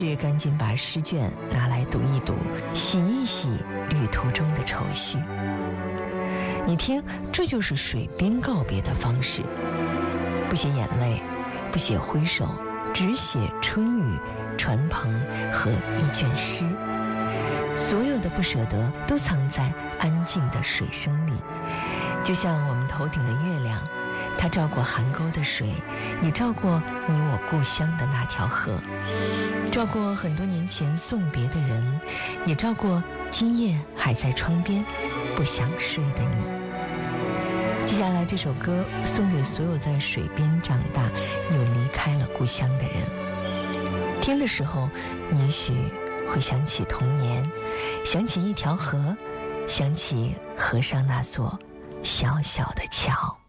是赶紧把诗卷拿来读一读，洗一洗旅途中的愁绪。你听，这就是水边告别的方式，不写眼泪，不写挥手，只写春雨、船篷和一卷诗。所有的不舍得都藏在安静的水声里，就像我们头顶的月亮，它照过邗沟的水，也照过你我故乡的那条河，照过很多年前送别的人，也照过今夜还在窗边不想睡的你。接下来这首歌送给所有在水边长大又离开了故乡的人，听的时候你也许会想起童年，想起一条河，想起河上那座小小的桥。